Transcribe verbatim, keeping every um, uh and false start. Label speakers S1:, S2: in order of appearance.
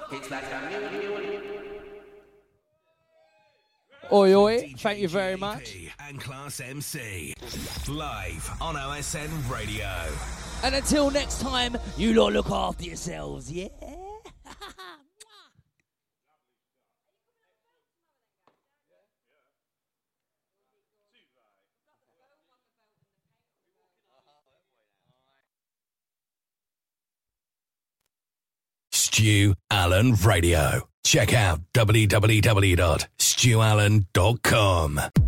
S1: Oi, oi, thank you very much.
S2: And Class M C, live on O S N Radio.
S1: And until next time, you lot look after yourselves, yeah?
S2: Stu Allen Radio. Check out w w w dot stu allen dot com.